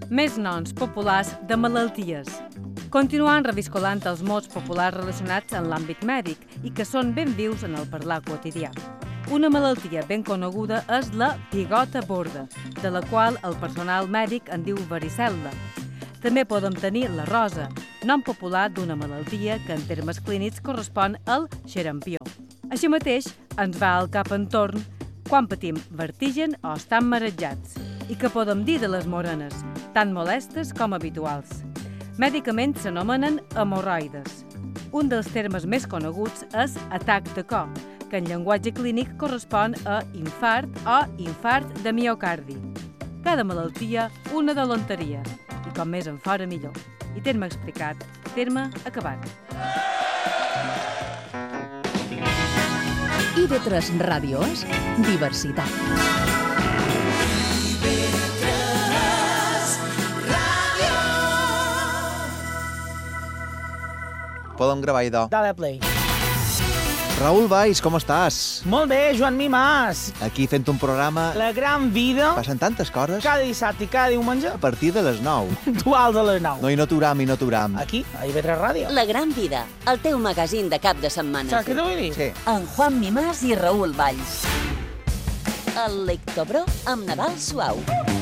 Més noms populars de malalties. Continuant reviscolant els mots populars relacionats en l'àmbit mèdic i que són ben vius en el parlar quotidià. Una malaltia ben coneguda és la pigota borda, de la qual el personal mèdic en diu varicel·la. També podem tenir la rosa, nom popular d'una malaltia que en termes clínics correspon al xarampió. Així mateix, ens va al cap entorn quan patim vertigen o estan marejats. I què podem dir de les morenes, tan molestes com habituals? Mèdicament s'anomenen hemorroides. Un dels termes més coneguts és atac de cor, que en llenguatge clínic correspon a infart o infart de miocardi. Cada malaltia, una dolenteria. I com més en fora, millor. I terme explicat, terme acabat. IB3 Ràdio és diversitat. Podem gravar, idò. Dale play. Raül Valls, com estàs? Molt bé, Joan Mimàs. Aquí fent un programa... La gran vida. Passen tantes coses. Cada dissabte i cada diumenge. A partir de les 9. Puntuals a les 9. No, i no t'uram. Aquí, a IB3 Ràdio. La gran vida, el teu magazín de cap de setmana. Saps què t'ho vull dir? Sí. En Juan Mimàs i Raül Valls. El Lectobró amb Nadal Suau.